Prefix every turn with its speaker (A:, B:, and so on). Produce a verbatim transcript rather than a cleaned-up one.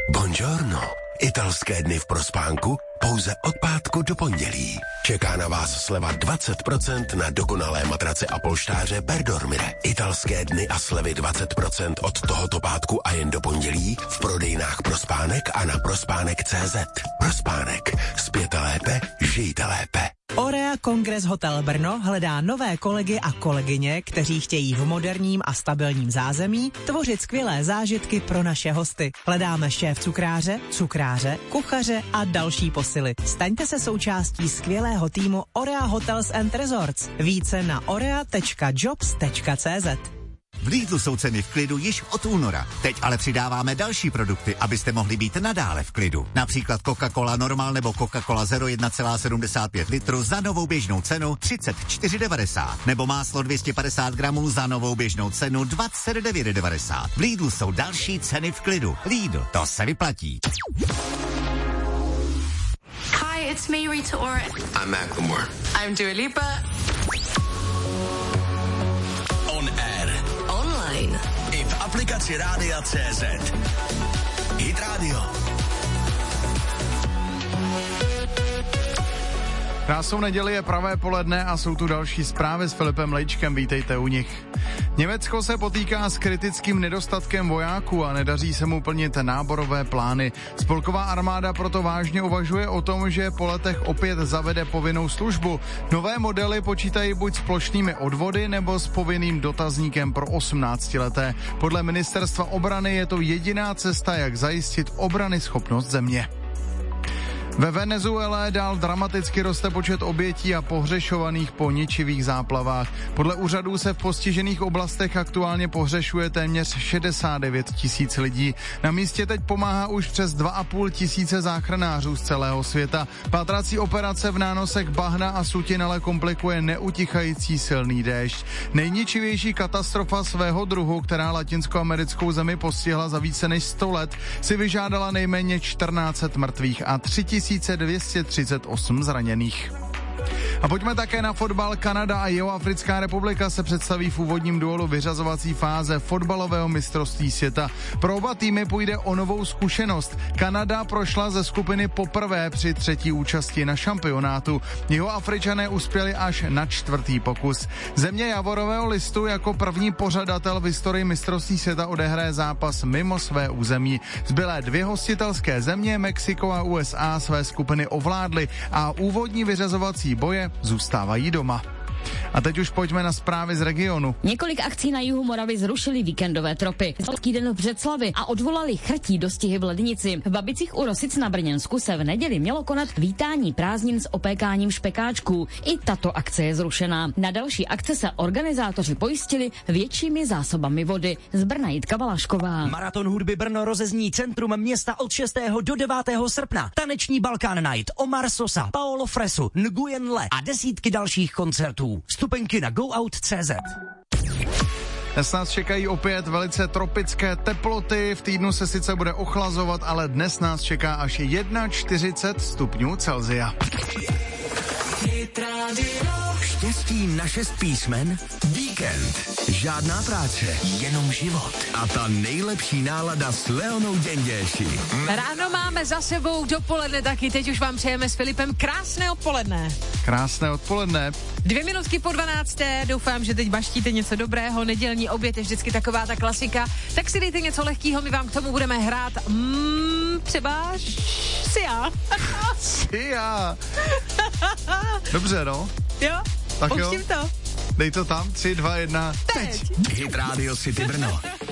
A: Buongiorno. Italské dny v Prospánku pouze od pátku do pondělí. Čeká na vás sleva dvacet procent na dokonalé matrace a polštáře Perdormire. Italské dny a slevy dvacet procent od tohoto pátku a jen do pondělí v prodejnách Prospánek a na prospánek tečka cé zet. Prospánek. Spěte lépe, žijte lépe.
B: Orea Kongres Hotel Brno hledá nové kolegy a kolegyně, kteří chtějí v moderním a stabilním zázemí tvořit skvělé zážitky pro naše hosty. Hledáme šéf cukráře, cukráře, kuchaře a další posily. Staňte se součástí skvělého týmu Orea Hotels and Resorts. Více na orea tečka jobs tečka cé zet.
C: V Lidlu jsou ceny v klidu již od února. Teď ale přidáváme další produkty, abyste mohli být nadále v klidu. Například Coca-Cola Normal nebo Coca-Cola Zero jedna celá sedmdesát pět litru za novou běžnou cenu třicet čtyři devadesát. Nebo máslo dvě stě padesát gramů za novou běžnou cenu dvacet devět devadesát. V Lidlu jsou další ceny v klidu. Lidl, to se vyplatí.
D: Hi, it's me, Rita Ora.
A: I'm Macklemore.
D: I'm Dua Lipa.
A: On air.
D: Online.
A: I v aplikaci Rádia tečka cé zet. Hit Radio.
E: Krásnou neděli, je pravé poledne a jsou tu další zprávy s Filipem Lejčkem, vítejte u nich. Německo se potýká s kritickým nedostatkem vojáků a nedaří se mu plnit náborové plány. Spolková armáda proto vážně uvažuje o tom, že po letech opět zavede povinnou službu. Nové modely počítají buď s plošnými odvody nebo s povinným dotazníkem pro osmnáctileté. Podle ministerstva obrany je to jediná cesta, jak zajistit obranyschopnost země. Ve Venezuele dál dramaticky roste počet obětí a pohřešovaných po ničivých záplavách. Podle úřadů se v postižených oblastech aktuálně pohřešuje téměř šedesát devět tisíc lidí. Na místě teď pomáhá už přes dva a půl tisíce záchranářů z celého světa. Pátrací operace v nánosech bahna a sutin ale komplikuje neutichající silný déšť. Nejničivější katastrofa svého druhu, která latinskoamerickou zemi postihla za více než sto let, si vyžádala nejméně čtrnáct set mrtvých a tři tisíce dvě stě třicet osm zraněných. A pojďme také na fotbal. Kanada a Jihoafrická republika se představí v úvodním duelu vyřazovací fáze fotbalového mistrovství světa. Pro oba týmy půjde o novou zkušenost. Kanada prošla ze skupiny poprvé při třetí účasti na šampionátu. Jihoafričané uspěli až na čtvrtý pokus. Země Javorového listu jako první pořadatel v historii mistrovství světa odehraje zápas mimo své území. Zbylé dvě hostitelské země, Mexiko a U S A, své skupiny ovládly a úvodní vyřazovací boje zůstávají doma. A teď už pojďme na zprávy z regionu.
F: Několik akcí na jihu Moravy zrušily víkendové tropy. Zlatý den v Břeclavi a odvolali chrtí dostihy v Lednici. V Babicích u Rosic na Brněnsku se v neděli mělo konat vítání prázdnin s opékáním špekáčků. I tato akce je zrušená. Na další akce se organizátoři pojistili většími zásobami vody. Z Brna Jitka Valašková.
G: Maraton hudby Brno rozezní centrum města od šestého do devátého srpna. Taneční Balkán Night, Omar Sosa, Paolo Fresu, Nguyen Le a desítky dalších koncertů. Vstupenky na go out tečka cé zet.
E: Dnes nás čekají opět velice tropické teploty, v týdnu se sice bude ochlazovat, ale dnes nás čeká až čtyřicet jedna stupňů Celsia.
A: Štěstí na šest písmen? Víkend. Žádná práce, jenom život. A ta nejlepší nálada s Leonou Děnděši.
H: Ráno máme za sebou, dopoledne taky, teď už vám přejeme s Filipem krásné odpoledne.
E: Krásné odpoledne.
H: Dvě minutky po dvanácté, doufám, že teď baštíte něco dobrého, nedělní oběd je vždycky taková ta klasika, tak si dejte něco lehkýho, my vám k tomu budeme hrát, mm, třeba Sia.
E: Sia. Dobře, no.
H: Jo,
E: tak
H: pustím
E: jo.
H: to.
E: Dej to tam, tři, dva, jedna, teď.
A: Hit Radio City Brno.